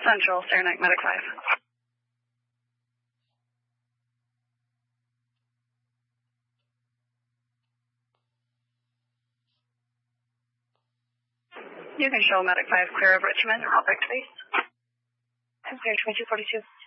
Central, Saranac Medic 5. You can show Medic 5 clear of Richmond. I'll back to base. I'm clear, 2242.